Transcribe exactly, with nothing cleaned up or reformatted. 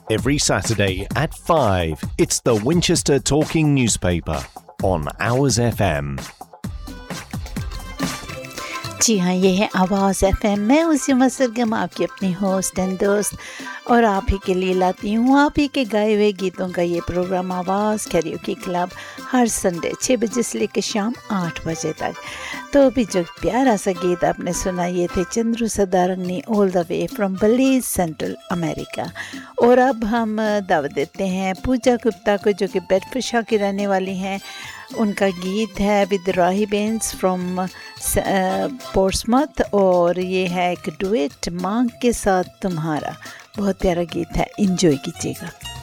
Every Saturday at five, it's the Winchester Talking Newspaper on Hours F M. जी हाँ, ये है आवाज़ F M. मैं उसी सरगम आपकी अपनी होस्ट एंड दोस्त और आप ही के लिए लाती हूँ आप ही के गाए हुए गीतों का ये प्रोग्राम आवाज़ कैरियोकी क्लब हर संडे छः बजे से लेकर शाम आठ बजे तक। तो अभी जो प्यारा सा गीत आपने सुना ये थे Chandru सदारंगनी all the way from बलीज central America. और अब हम दावत देते हैं पूजा गुप्ता को जो कि बेडफोर्डशायर की रहने वाली हैं। उनका गीत है विद राही बेंस फ्रॉम पोर्ट्समouth और ये है एक डुएट मांग के साथ तुम्हारा। बहुत प्यारा गीत है, एंजॉय कीजिएगा।